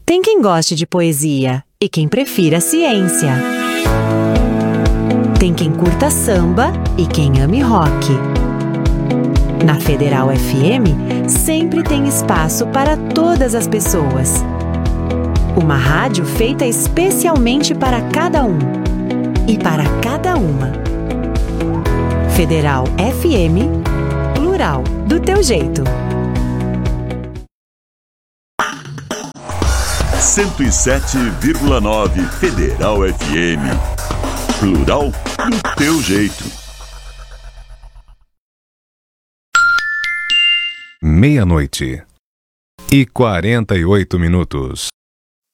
Tem quem goste de poesia e quem prefira ciência. Tem quem curta samba e quem ame rock. Na Federal FM, sempre tem espaço para todas as pessoas. Uma rádio feita especialmente para cada um e para cada uma. Federal FM, plural, do teu jeito. 107,9 Federal FM, plural, do teu jeito. 00:48.